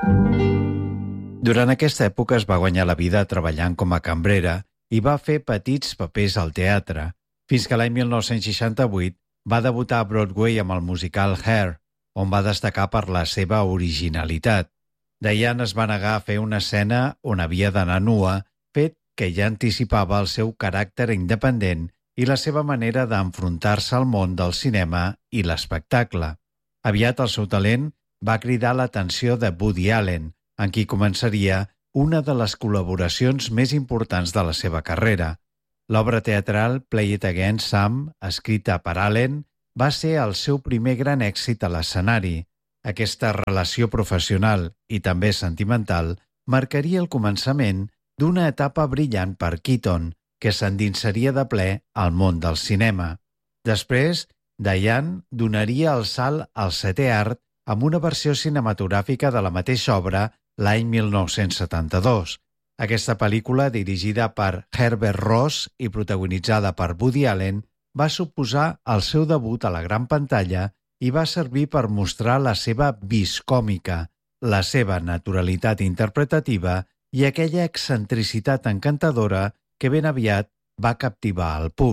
Durant aquesta època es va guanyar la vida treballant com a cambrera i va fer petits papers al teatre, fins que l'any 1968 va debutar a Broadway amb el musical Hair, on va destacar per la seva originalitat. Diane es va negar a fer una escena on havia d'anar nua, fet que ja anticipava el seu caràcter independent i la seva manera d'enfrontar-se al món del cinema i l'espectacle. Aviat el seu talent va cridar l'atenció de Woody Allen, en qui començaria una de les col·laboracions més importants de la seva carrera. L'obra teatral Play It Again, Sam, escrita per Allen, va ser el seu primer gran èxit a l'escenari. Aquesta relació professional i també sentimental marcaria el començament d'una etapa brillant per Keaton, que s'endinsaria de ple al món del cinema. Després, Diane donaria el salt al setè art amb una versió cinematogràfica de la mateixa obra l'any 1972. Aquesta pel·lícula, dirigida per Herbert Ross i protagonitzada per Woody Allen, va suposar el seu debut a la gran pantalla i va servir per mostrar la seva vis còmica, la seva naturalitat interpretativa i aquella excentricitat encantadora que ben aviat va captivar el públic.